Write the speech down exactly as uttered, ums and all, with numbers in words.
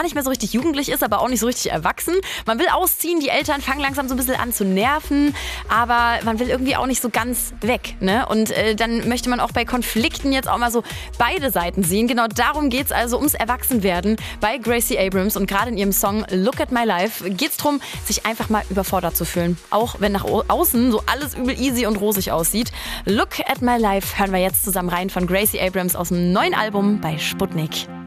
gar nicht mehr so richtig jugendlich ist, aber auch nicht so richtig erwachsen. Man will ausziehen, die Eltern fangen langsam so ein bisschen an zu nerven, aber man will irgendwie auch nicht so ganz weg. Ne? Und äh, dann möchte man auch bei Konflikten jetzt auch mal so beide Seiten sehen. Genau darum geht es also ums Erwachsenwerden bei Gracie Abrams. Und gerade in ihrem Song Look at My Life geht es darum, sich einfach mal überfordert zu fühlen. Auch wenn nach außen so alles übel easy und rosig aussieht. Look at My Life hören wir jetzt zusammen rein von Gracie Abrams aus dem neuen Album bei Sputnik.